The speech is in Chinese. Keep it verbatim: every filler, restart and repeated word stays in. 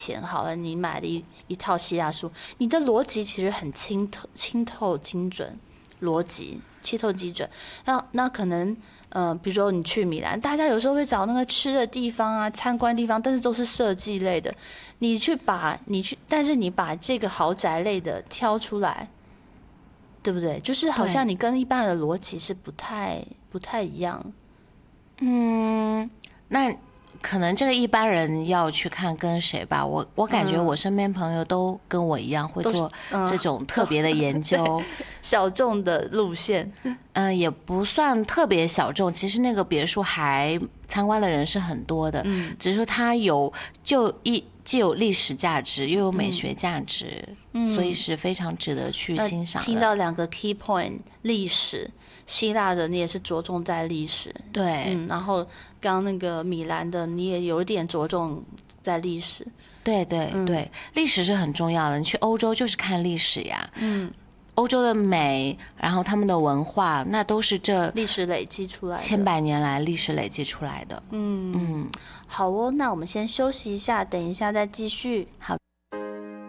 钱好了，你买了一一套希腊书，你的逻辑其实很清透、清透、精准，逻辑清透精准。那那可能，呃，比如说你去米兰，大家有时候会找那个吃的地方啊、参观地方，但是都是设计类的。你去把你去，但是你把这个豪宅类的挑出来，对不对？就是好像你跟一般人的逻辑是不太不太一样。 嗯，那可能这个一般人要去看跟谁吧。我我感觉我身边朋友都跟我一样会做这种特别的研究， 嗯、小众的路线。 嗯，也不算特别小众。其实那个别墅还参观的人是很多的，嗯，只是说它有就一既有历史价值，又有美学价值，嗯，所以是非常值得去欣赏的。 听到两个 key point， 历史。希腊的你也是着重在历史， 对， 嗯，然后刚刚那个米兰的你也有一点着重在历史， 对对对，嗯、历史是很重要的。你去欧洲就是看历史呀，嗯，欧洲的美，然后他们的文化，那都是这历史累积出来的， 千百年来历史累积出来的。 嗯嗯，好哦，那我们先休息一下，等一下再继续。 好。